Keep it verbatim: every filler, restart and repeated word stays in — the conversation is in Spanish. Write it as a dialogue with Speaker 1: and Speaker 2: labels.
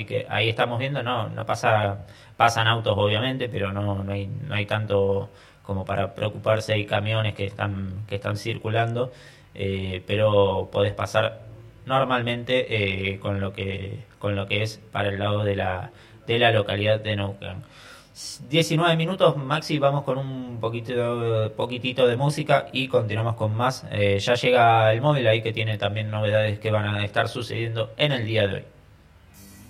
Speaker 1: así que ahí estamos viendo, no, no pasa, pasan autos obviamente, pero no, no hay, no hay tanto como para preocuparse, hay camiones que están, que están circulando, eh, pero podés pasar normalmente eh, con lo que con lo que es para el lado de la de la localidad de Neuquén. diecinueve minutos, Maxi, vamos con un poquito, poquitito de música y continuamos con más. Eh, ya llega el móvil ahí que tiene también novedades que van a estar sucediendo en el día de hoy.